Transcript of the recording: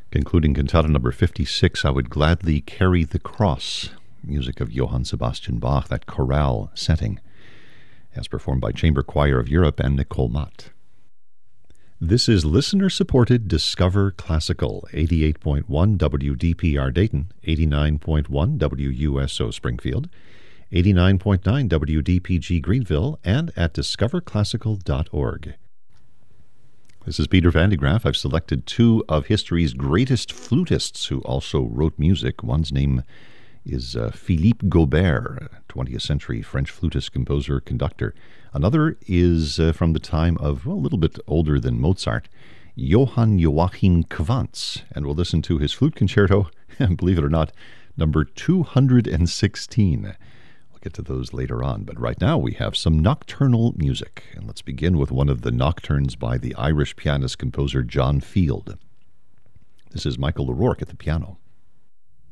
Concluding cantata number 56, I Would Gladly Carry the Cross, music of Johann Sebastian Bach, that chorale setting, as performed by Chamber Choir of Europe and Nicole Mott. This is listener-supported Discover Classical, 88.1 WDPR Dayton, 89.1 WUSO Springfield, 89.9 WDPG Greenville, and at discoverclassical.org. This is Peter Van de Graaff. I've selected two of history's greatest flutists who also wrote music. One's name is Philippe Gaubert, 20th century French flutist, composer, conductor. Another is from the time of, well, a little bit older than Mozart, Johann Joachim Quantz. And we'll listen to his flute concerto, and believe it or not, number 216. We'll get to those later on, but right now we have some nocturnal music. And let's begin with one of the nocturnes by the Irish pianist-composer John Field. This is Michael O'Rourke at the piano.